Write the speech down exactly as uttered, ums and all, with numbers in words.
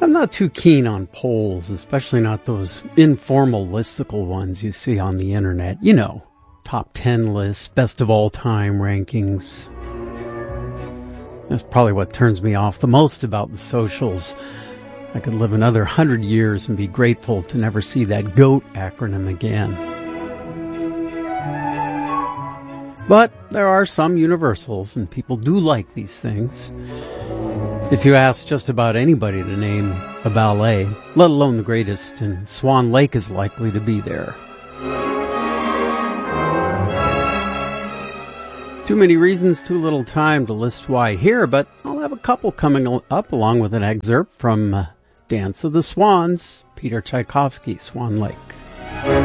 I'm not too keen on polls, especially not those informal listicle ones you see on the internet. You know, top ten lists, best of all time rankings. That's probably what turns me off the most about the socials. I could live another hundred years and be grateful to never see that GOAT acronym again. But there are some universals, and people do like these things. If you ask just about anybody to name a ballet, let alone the greatest, and Swan Lake is likely to be there. Too many reasons, too little time to list why here, but I'll have a couple coming up along with an excerpt from uh, Dance of the Swans, Peter Tchaikovsky, Swan Lake.